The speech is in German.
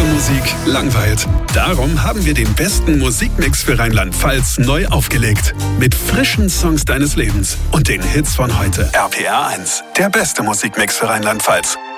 Radiomusik langweilt. Darum haben wir den besten Musikmix für Rheinland-Pfalz neu aufgelegt. Mit frischen Songs deines Lebens und den Hits von heute. RPR 1, der beste Musikmix für Rheinland-Pfalz.